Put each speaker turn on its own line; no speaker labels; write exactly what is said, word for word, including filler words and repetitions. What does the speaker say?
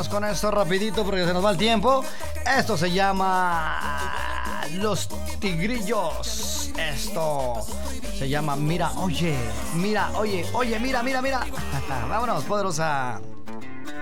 vámonos con esto rapidito porque se nos va el tiempo. Esto se llama Los Tigrillos. Esto se llama Mira, oye, mira, oye, oye, mira, mira, mira. Vámonos, poderosa.